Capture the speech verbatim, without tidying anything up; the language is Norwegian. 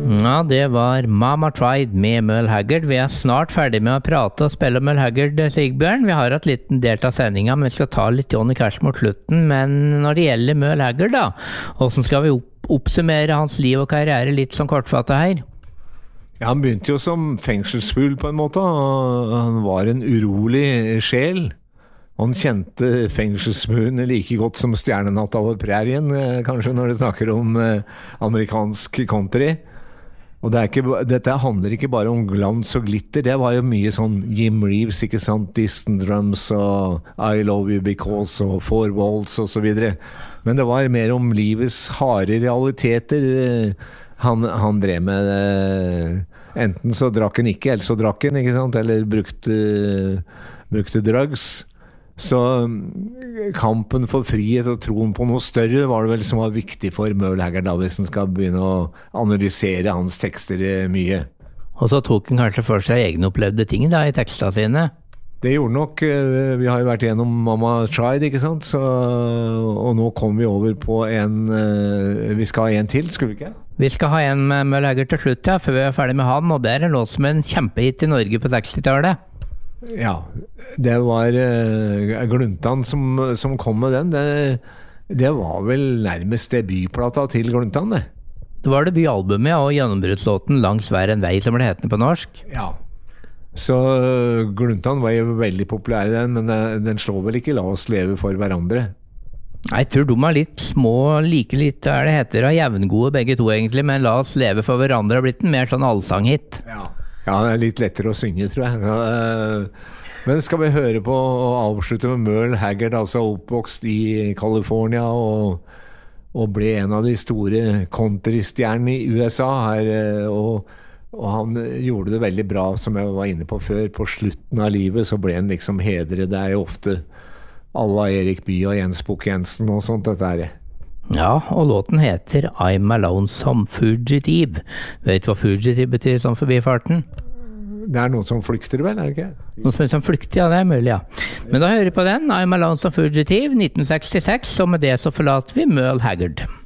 Ja, det var Mama Tried med Merle Haggard. Vi er snart ferdig med å prate og spille om Merle Haggard, Sigbjørn. Vi har hatt liten del av sendingen, men vi skal ta litt Johnny Cash mot slutten. Men når det gjelder Merle Haggard da, hvordan skal vi opp oppsummere hans liv og karriere litt som kortfattet her? Ja, han begynte jo som fengselsfugl på en måte. Han var en urolig sjel. Han kjente fengselsmurene like godt som stjernenatt over prærien, kanskje når det snakker om amerikansk country. Og det er ikke, dette handler ikke bare om glans og glitter. Det var jo mye sånn Jim Reeves, ikke sant? Distant Drums og I Love You Because og Four Walls og så videre. Men det var mer om livets harde realiteter han, han drev med. Enten så drakk han ikke, eller så drakk han, ikke sant? Eller brukte, brukte drugs. Så kampen for frihet og troen på noe større var det vel som var viktig for Merle Haggard da, hvis han skal begynne å analysere hans tekster mye. Og så tok han kanskje for seg egne opplevde ting da i tekstene sine? Det gjorde nok. Vi har jo vært gjennom Mama Tried, ikke sant? Så, og nå kommer vi over på en vi skal ha en til, skulle vi ikke? Vi skal ha en med Merle Haggard til slutt, ja, før vi er ferdig med han, og det er en låt som en kjempehit i Norge på sekstitallet. Ja, det var uh, Gluntan som, som kom med den. Det, det var vel nærmest debutplata til Gluntan, det. Det var debutalbumet, ja, og gjennombruddslåten Langs hver en vei, som det heter på norsk. Ja, så uh, Gluntan var jo veldig populær i den, men uh, den slår vel ikke La oss leve for hverandre. Jeg tror de er litt små, like litt er det heter, og jevngode begge to egentlig, men La oss leve for hverandre har blitt en mer sånn allsanghit. Ja. Ja, det er litt lettere å synge, tror jeg. Men skal vi høre på og avslutte med Merle Haggard, altså oppvokst i California og, og ble en av de store countrystjernene i U S A her, og, og han gjorde det veldig bra, som jeg var inne på før. På slutten av livet så ble han liksom hedret. Det er jo ofte alle Erik Bye og Jens Bukk Jensen og sånt dette her. Ja, og låten heter I'm a Lonesome Fugitive. Vet du hva fugitive betyr som forbifarten? Det er noe som flykter vel, er det ikke? Noe som, som flykter, ja, det er mulig, ja. Men da hører vi på den, I'm a Lonesome Fugitive, nitten sekstiseks, og med det så forlater vi Merle Haggard.